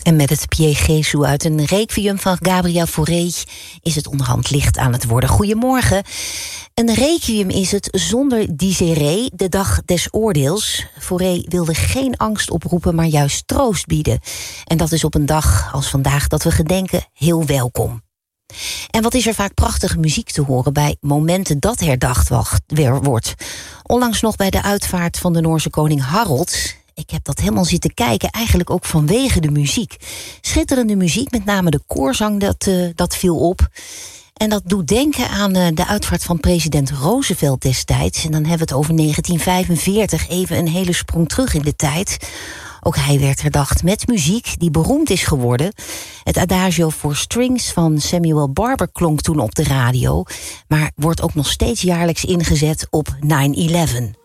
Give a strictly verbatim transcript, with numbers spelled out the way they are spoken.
En met het Pie Jesu uit een requiem van Gabriel Fauré is het onderhand licht aan het worden. Goedemorgen. Een requiem is het zonder disere, de dag des oordeels. Fauré wilde geen angst oproepen, maar juist troost bieden. En dat is op een dag als vandaag dat we gedenken heel welkom. En wat is er vaak prachtige muziek te horen bij momenten dat herdacht weer wordt. Onlangs nog bij de uitvaart van de Noorse koning Harold. Ik heb dat helemaal zitten kijken, eigenlijk ook vanwege de muziek. Schitterende muziek, met name de koorzang, dat, uh, dat viel op. En dat doet denken aan uh, de uitvaart van president Roosevelt destijds. En dan hebben we het over negentien vijfenveertig, even een hele sprong terug in de tijd. Ook hij werd herdacht met muziek die beroemd is geworden. Het Adagio for Strings van Samuel Barber klonk toen op de radio, maar wordt ook nog steeds jaarlijks ingezet op nine eleven.